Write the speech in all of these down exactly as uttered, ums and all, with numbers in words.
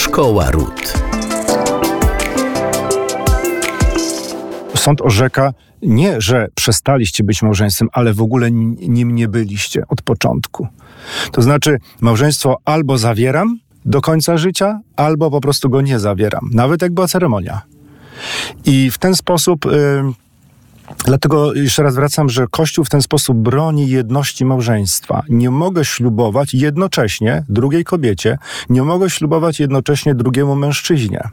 Szkoła Ród. Sąd orzeka nie, że przestaliście być małżeństwem, ale w ogóle nim nie byliście od początku. To znaczy małżeństwo albo zawieram do końca życia, albo po prostu go nie zawieram. Nawet jak była ceremonia. I w ten sposób... Yy, Dlatego jeszcze raz wracam, że Kościół w ten sposób broni jedności małżeństwa. Nie mogę ślubować jednocześnie drugiej kobiecie, nie mogę ślubować jednocześnie drugiemu mężczyźnie.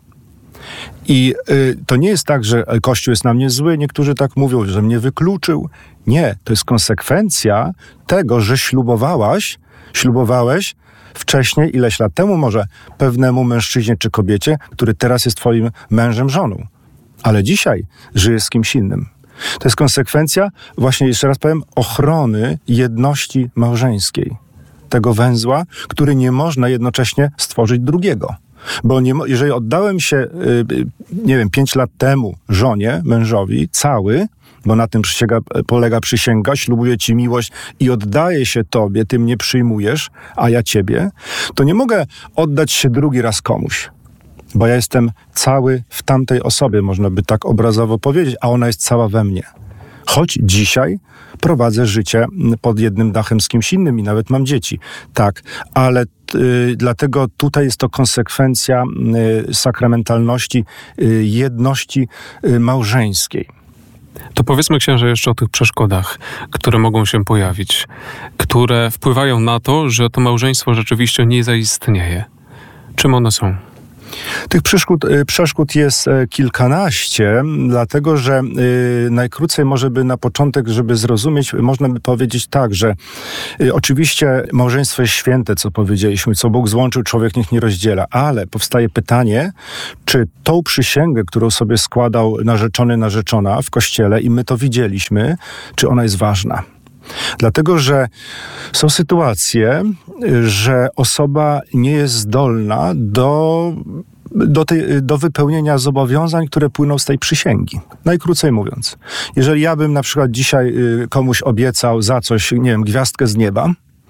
I y, to nie jest tak, że Kościół jest na mnie zły, niektórzy tak mówią, że mnie wykluczył. Nie, to jest konsekwencja tego, że ślubowałaś, ślubowałeś wcześniej, ileś lat temu może, pewnemu mężczyźnie czy kobiecie, który teraz jest twoim mężem, żoną. Ale dzisiaj żyjesz z kimś innym. To jest konsekwencja, właśnie jeszcze raz powiem, ochrony jedności małżeńskiej. Tego węzła, który nie można jednocześnie stworzyć drugiego. Bo nie, jeżeli oddałem się, yy, nie wiem, pięć lat temu żonie, mężowi, cały, bo na tym przysięga, polega przysięga, ślubuję ci miłość i oddaję się tobie, ty mnie przyjmujesz, a ja ciebie, to nie mogę oddać się drugi raz komuś. Bo ja jestem cały w tamtej osobie, można by tak obrazowo powiedzieć, a ona jest cała we mnie. Choć dzisiaj prowadzę życie pod jednym dachem z kimś innym i nawet mam dzieci. Tak, ale y, dlatego tutaj jest to konsekwencja y, sakramentalności, y, jedności y, małżeńskiej. To powiedzmy, księże, jeszcze o tych przeszkodach, które mogą się pojawić, które wpływają na to, że to małżeństwo rzeczywiście nie zaistnieje. Czym one są? Tych przeszkód, przeszkód jest kilkanaście, dlatego że y, najkrócej może by na początek, żeby zrozumieć, można by powiedzieć tak, że y, oczywiście małżeństwo jest święte, co powiedzieliśmy, co Bóg złączył, człowiek niech nie rozdziela, ale powstaje pytanie, czy tą przysięgę, którą sobie składał narzeczony, narzeczona w kościele i my to widzieliśmy, czy ona jest ważna. Dlatego, że są sytuacje, że osoba nie jest zdolna do, do, tej, do wypełnienia zobowiązań, które płyną z tej przysięgi. Najkrócej mówiąc. Jeżeli ja bym na przykład dzisiaj komuś obiecał za coś, nie wiem, gwiazdkę z nieba,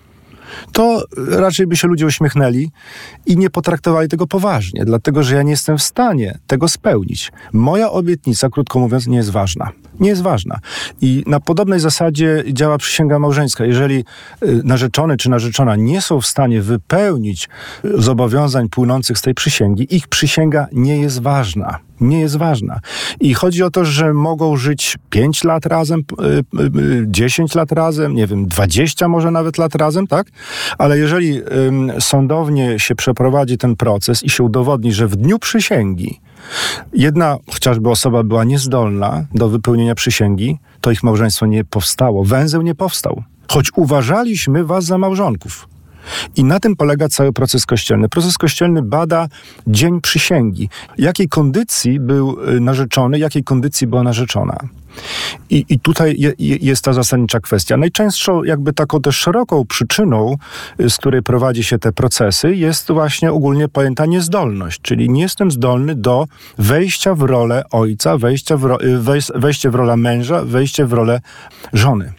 to raczej by się ludzie uśmiechnęli i nie potraktowali tego poważnie, dlatego że ja nie jestem w stanie tego spełnić. Moja obietnica, krótko mówiąc, nie jest ważna. Nie jest ważna. I na podobnej zasadzie działa przysięga małżeńska. Jeżeli narzeczony czy narzeczona nie są w stanie wypełnić zobowiązań płynących z tej przysięgi, ich przysięga nie jest ważna. Nie jest ważna. I chodzi o to, że mogą żyć pięć lat razem, dziesięć lat razem, nie wiem, dwadzieścia może nawet lat razem, tak? Ale jeżeli ym, sądownie się przeprowadzi ten proces i się udowodni, że w dniu przysięgi jedna chociażby osoba była niezdolna do wypełnienia przysięgi, to ich małżeństwo nie powstało. Węzeł nie powstał. Choć uważaliśmy was za małżonków. I na tym polega cały proces kościelny. Proces kościelny bada dzień przysięgi. Jakiej kondycji był narzeczony, jakiej kondycji była narzeczona. I, i tutaj je, jest ta zasadnicza kwestia. Najczęstszą jakby taką też szeroką przyczyną, z której prowadzi się te procesy, jest właśnie ogólnie pojęta niezdolność. Czyli nie jestem zdolny do wejścia w rolę ojca, wejścia w ro, wejście w rolę męża, wejście w rolę żony.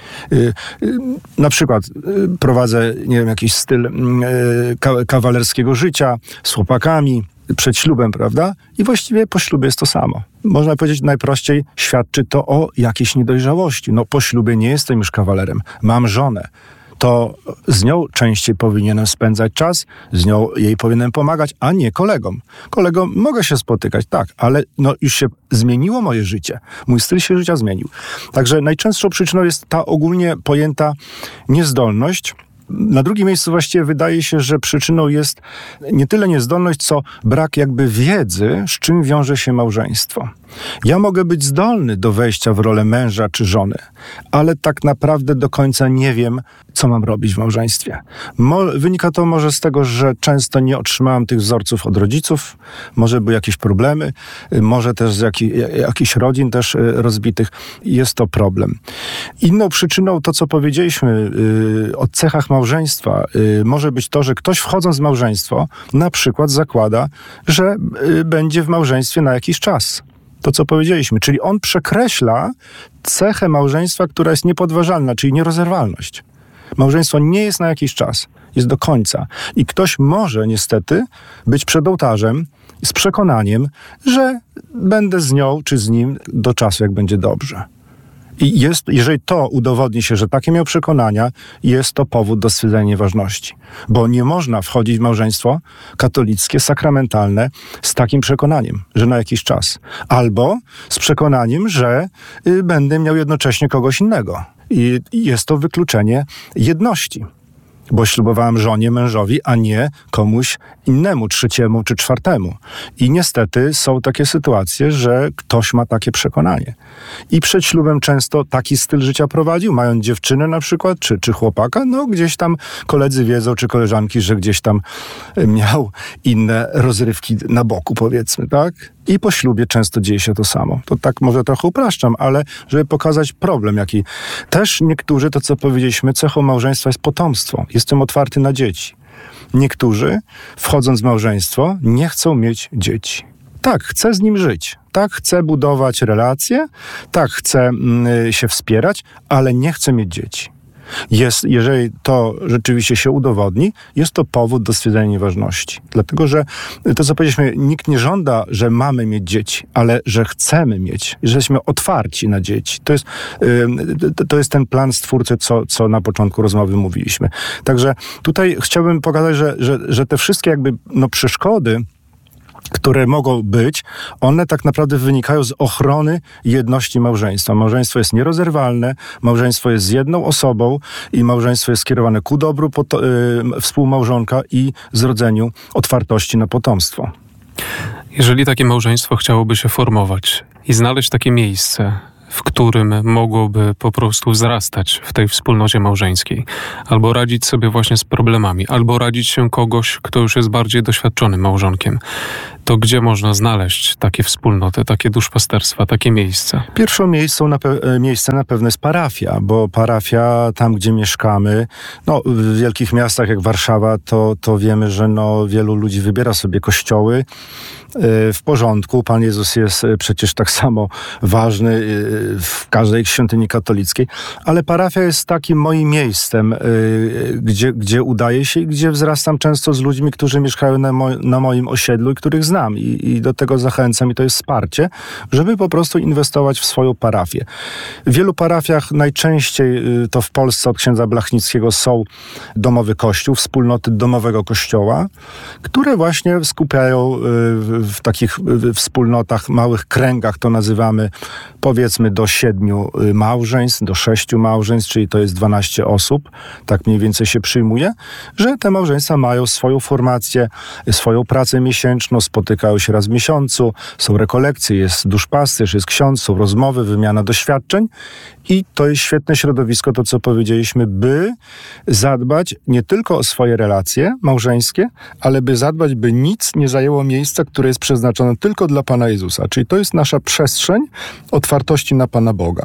Na przykład prowadzę, nie wiem, jakiś styl kawalerskiego życia z chłopakami przed ślubem, prawda? I właściwie po ślubie jest to samo. Można powiedzieć najprościej, świadczy to o jakiejś niedojrzałości. No po ślubie nie jestem już kawalerem, mam żonę. To z nią częściej powinienem spędzać czas, z nią jej powinienem pomagać, a nie kolegom. Kolegom mogę się spotykać, tak, ale no już się zmieniło moje życie. Mój styl się życia zmienił. Także najczęstszą przyczyną jest ta ogólnie pojęta niezdolność. Na drugim miejscu właściwie wydaje się, że przyczyną jest nie tyle niezdolność, co brak jakby wiedzy, z czym wiąże się małżeństwo. Ja mogę być zdolny do wejścia w rolę męża czy żony, ale tak naprawdę do końca nie wiem, co mam robić w małżeństwie. Mo- wynika to może z tego, że często nie otrzymałem tych wzorców od rodziców, może były jakieś problemy, może też z jaki- jakichś rodzin też rozbitych. Jest to problem. Inną przyczyną, to co powiedzieliśmy yy, o cechach małżeństwa, yy, może być to, że ktoś wchodząc w małżeństwo na przykład zakłada, że yy, będzie w małżeństwie na jakiś czas. To, co powiedzieliśmy, czyli on przekreśla cechę małżeństwa, która jest niepodważalna, czyli nierozerwalność. Małżeństwo nie jest na jakiś czas, jest do końca. I ktoś może niestety być przed ołtarzem z przekonaniem, że będę z nią czy z nim do czasu, jak będzie dobrze. I jest, jeżeli to udowodni się, że takie miał przekonania, jest to powód do stwierdzenia nieważności. Bo nie można wchodzić w małżeństwo katolickie, sakramentalne z takim przekonaniem, że na jakiś czas. Albo z przekonaniem, że y, będę miał jednocześnie kogoś innego. I, i jest to wykluczenie jedności. Bo ślubowałem żonie, mężowi, a nie komuś innemu, trzeciemu czy czwartemu. I niestety są takie sytuacje, że ktoś ma takie przekonanie. I przed ślubem często taki styl życia prowadził, mając dziewczynę na przykład, czy, czy chłopaka, no gdzieś tam koledzy wiedzą, czy koleżanki, że gdzieś tam miał inne rozrywki na boku, powiedzmy, tak? I po ślubie często dzieje się to samo. To tak może trochę upraszczam, ale żeby pokazać problem, jaki też niektórzy, to co powiedzieliśmy, cechą małżeństwa jest potomstwo. Jestem otwarty na dzieci. Niektórzy, wchodząc w małżeństwo, nie chcą mieć dzieci. Tak, chcę z nim żyć. Tak, chcę budować relacje. Tak, chcę mm, się wspierać, ale nie chcę mieć dzieci. Jest, jeżeli to rzeczywiście się udowodni, jest to powód do stwierdzenia nieważności. Dlatego, że to, co powiedzieliśmy, nikt nie żąda, że mamy mieć dzieci, ale że chcemy mieć, że jesteśmy otwarci na dzieci. To jest, yy, to jest ten plan Stwórcy, co, co na początku rozmowy mówiliśmy. Także tutaj chciałbym pokazać, że, że, że te wszystkie jakby no, przeszkody, które mogą być, one tak naprawdę wynikają z ochrony jedności małżeństwa. Małżeństwo jest nierozerwalne, małżeństwo jest z jedną osobą i małżeństwo jest skierowane ku dobru poto- y, współmałżonka i zrodzeniu otwartości na potomstwo. Jeżeli takie małżeństwo chciałoby się formować i znaleźć takie miejsce, w którym mogłoby po prostu wzrastać w tej wspólnocie małżeńskiej, albo radzić sobie właśnie z problemami, albo radzić się kogoś, kto już jest bardziej doświadczonym małżonkiem, to gdzie można znaleźć takie wspólnoty, takie duszpasterstwa, takie miejsca? Pierwsze miejsce na, pe- miejsce na pewno jest parafia, bo parafia, tam gdzie mieszkamy, no w wielkich miastach jak Warszawa, to, to wiemy, że no, wielu ludzi wybiera sobie kościoły. W porządku, Pan Jezus jest przecież tak samo ważny w każdej świątyni katolickiej, ale parafia jest takim moim miejscem, gdzie, gdzie udaje się i gdzie wzrastam często z ludźmi, którzy mieszkają na, mo- na moim osiedlu i których znam I, i do tego zachęcam i to jest wsparcie, żeby po prostu inwestować w swoją parafię. W wielu parafiach najczęściej to w Polsce od księdza Blachnickiego są domowy kościół, wspólnoty domowego kościoła, które właśnie skupiają w w takich wspólnotach, małych kręgach, to nazywamy powiedzmy do siedmiu małżeństw, do sześciu małżeństw, czyli to jest dwanaście osób, tak mniej więcej się przyjmuje, że te małżeństwa mają swoją formację, swoją pracę miesięczną, spotykają się raz w miesiącu, są rekolekcje, jest duszpasterz, jest ksiądz, są rozmowy, wymiana doświadczeń i to jest świetne środowisko, to co powiedzieliśmy, by zadbać nie tylko o swoje relacje małżeńskie, ale by zadbać, by nic nie zajęło miejsca, które jest przeznaczone tylko dla Pana Jezusa. Czyli to jest nasza przestrzeń otwartości na Pana Boga.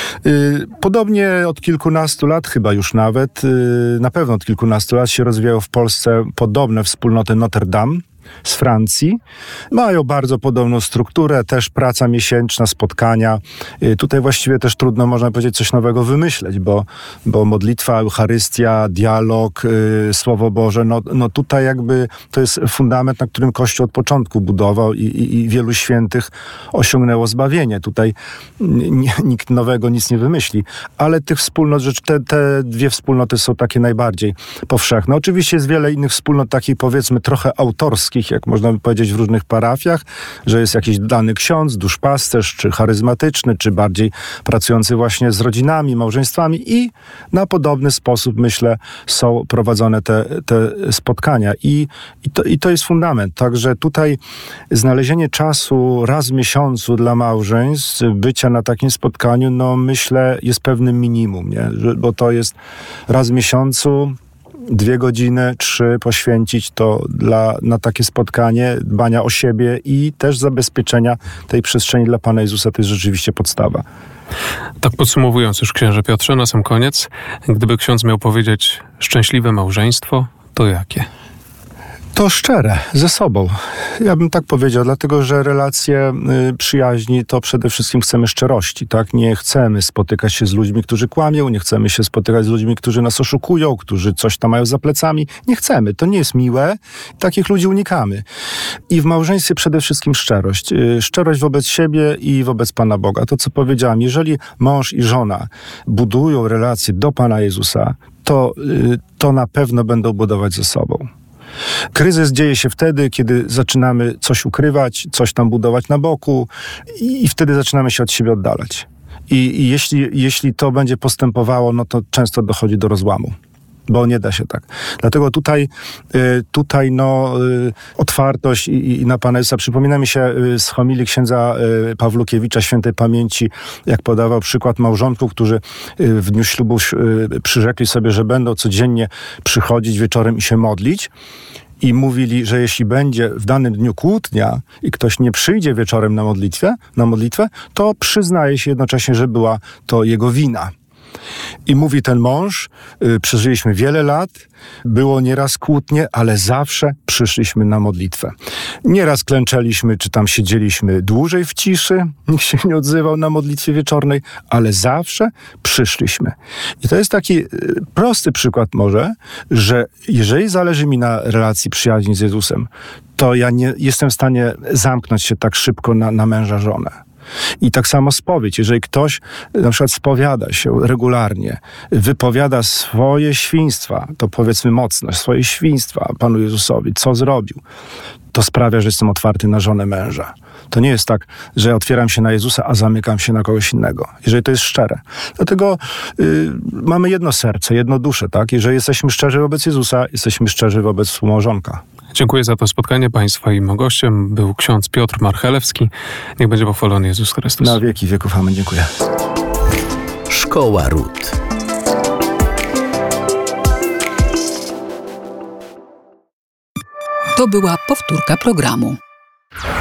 Podobnie od kilkunastu lat, chyba już nawet, na pewno od kilkunastu lat się rozwijają w Polsce podobne wspólnoty Notre Dame z Francji. Mają bardzo podobną strukturę, też praca miesięczna, spotkania. Tutaj właściwie też trudno, można powiedzieć, coś nowego wymyśleć, bo, bo modlitwa, Eucharystia, dialog, yy, Słowo Boże, no, no tutaj jakby to jest fundament, na którym Kościół od początku budował i, i, i wielu świętych osiągnęło zbawienie. Tutaj n- nikt nowego nic nie wymyśli, ale tych wspólnot, że te, te dwie wspólnoty są takie najbardziej powszechne. Oczywiście jest wiele innych wspólnot, takich powiedzmy trochę autorskich, jak można by powiedzieć w różnych parafiach, że jest jakiś dany ksiądz, duszpasterz, czy charyzmatyczny, czy bardziej pracujący właśnie z rodzinami, małżeństwami i na podobny sposób, myślę, są prowadzone te, te spotkania. I, i, to, I to jest fundament. Także tutaj znalezienie czasu raz w miesiącu dla małżeństw, bycia na takim spotkaniu, no myślę, jest pewnym minimum, nie? Bo to jest raz w miesiącu, dwie godziny, trzy poświęcić to dla, na takie spotkanie, dbania o siebie i też zabezpieczenia tej przestrzeni dla Pana Jezusa, to jest rzeczywiście podstawa. Tak podsumowując już, księże Piotrze, na sam koniec, gdyby ksiądz miał powiedzieć szczęśliwe małżeństwo, to jakie? To szczere, ze sobą. Ja bym tak powiedział, dlatego że relacje y, przyjaźni to przede wszystkim chcemy szczerości, tak? Nie chcemy spotykać się z ludźmi, którzy kłamią, nie chcemy się spotykać z ludźmi, którzy nas oszukują, którzy coś tam mają za plecami. Nie chcemy, to nie jest miłe. Takich ludzi unikamy. I w małżeństwie przede wszystkim szczerość. Y, szczerość wobec siebie i wobec Pana Boga. To, co powiedziałam, jeżeli mąż i żona budują relacje do Pana Jezusa, to, y, to na pewno będą budować ze sobą. Kryzys dzieje się wtedy, kiedy zaczynamy coś ukrywać, coś tam budować na boku i, i wtedy zaczynamy się od siebie oddalać. I, i jeśli, jeśli to będzie postępowało, no to często dochodzi do rozłamu. Bo nie da się tak. Dlatego tutaj, tutaj no, otwartość i, i na Pana Jezusa. Przypomina mi się z homilii księdza Pawlukiewicza, świętej pamięci, jak podawał przykład małżonków, którzy w dniu ślubu przyrzekli sobie, że będą codziennie przychodzić wieczorem i się modlić. I mówili, że jeśli będzie w danym dniu kłótnia i ktoś nie przyjdzie wieczorem na modlitwę, na modlitwę, to przyznaje się jednocześnie, że była to jego wina. I mówi ten mąż, y, przeżyliśmy wiele lat, było nieraz kłótnie, ale zawsze przyszliśmy na modlitwę. Nieraz klęczeliśmy, czy tam siedzieliśmy dłużej w ciszy, nikt się nie odzywał na modlitwie wieczornej, ale zawsze przyszliśmy. I to jest taki y, prosty przykład może, że jeżeli zależy mi na relacji przyjaźni z Jezusem, to ja nie jestem w stanie zamknąć się tak szybko na, na męża, żonę. I tak samo spowiedź. Jeżeli ktoś na przykład spowiada się regularnie, wypowiada swoje świństwa, to powiedzmy mocno, swoje świństwa Panu Jezusowi, co zrobił, to sprawia, że jestem otwarty na żonę męża. To nie jest tak, że otwieram się na Jezusa, a zamykam się na kogoś innego. Jeżeli to jest szczere. Dlatego yy, mamy jedno serce, jedno duszę, tak? Jeżeli jesteśmy szczerzy wobec Jezusa, jesteśmy szczerzy wobec współmałżonka. Dziękuję za to spotkanie Państwa i moim gościem był ksiądz Piotr Marchelewski. Niech będzie pochwalony Jezus Chrystus. Na wieki wieków. Amen. Dziękuję. Szkoła Ród. To była powtórka programu.